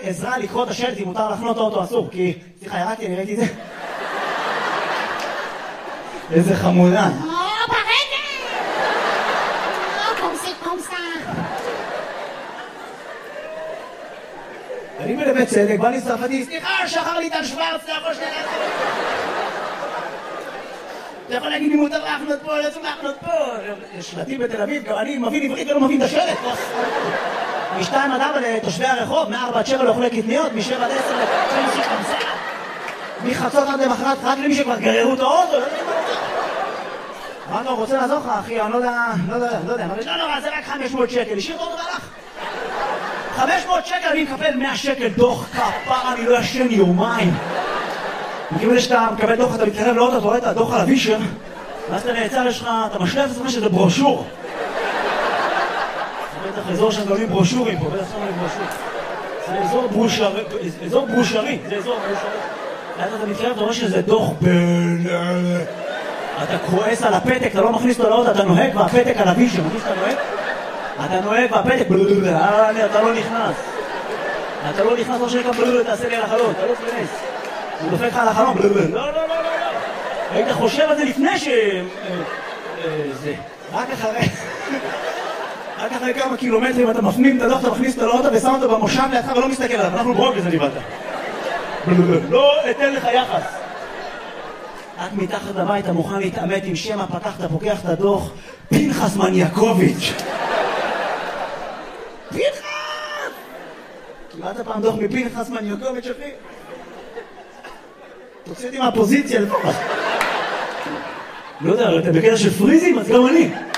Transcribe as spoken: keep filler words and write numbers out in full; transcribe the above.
עזרה לקרוא את השלט אם מותר לחנות האוטו אסור, כי... סליחה, ירדתי, אני ראיתי את זה. איזה חמודה. או, ברגע! או, קומסי, קומסה. אני בנווה צדק, בא לי צרפתי, סליחה, שחר ליטל שוורץ, אתה יכול שנייה לעשות. אתה יכול להגיד לי מותר להחנות פה, לא צריך להחנות פה. יש שלטים בתל אביב, גם אני מבין עברית ולא מבין את השלט. משתיים עד ארבע לתושבי הרחוב, מארבע עד שבע לאוכלי קטניות, משבע עד עשר לתושבי חמסה. מחצות עד למחרת, רק למי שכבר גררו את האוטו. מה לא רוצה לעזור לך, אחי? אני לא יודע, לא יודע, לא יודע. לא נורא, זה רק חמש מאות שקל. השאיר את האוטו והלך. חמש מאות שקל, אני מקבל מאה שקל דוח כפר, אני לא ישן יומיים. מכיוון שאתה מקבל דוח, אתה מתקרב לאוטו, אתה רואה את הדוח על הווישר, ואז אתה נעצר, יש לך, אתה משלב את עצמך שזה ברושור. זה בטח אזור שהם גולים ברושורים פה, בטח שהם גולים ברושור. זה אזור ברושרי, אזור ברושרי, זה אזור ברושרי. ואז אתה מתקרב, אתה רואה שזה דוח בין... אתה כועס על הפתק, אתה לא מכניס אותו לאוטו, אתה נוהג והפתק על הווישר, מכניס אתה נוהג? אתה נוהג והפתק, אתה לא נכנס. אתה לא נכנס, לא שנקרא, תעשה לי על החלון, אתה לא תכנס. הוא דופק לך על החלון, לא, לא, לא, לא, לא. היית חושב על זה לפני ש... זה. רק אחרי... רק אחרי כמה קילומטרים אתה מפנים את הדוח, אתה מכניס את האוטו ושם אותו במושב לידך ולא מסתכל עליו, אנחנו ברוק לזה נבלת. לא אתן לך יחס. את מתחת לבית, אתה מוכן להתעמת עם שמה, פתחת, פוקח את הדוח, פנחס מניאקוביץ'. פנחס! קיבלת פעם דוח מפנחס מניאקוביץ', אחי? תוציא אותי מהפוזיציה לפחות. לא יודע, אתה בקטע של פריזים, אז גם אני.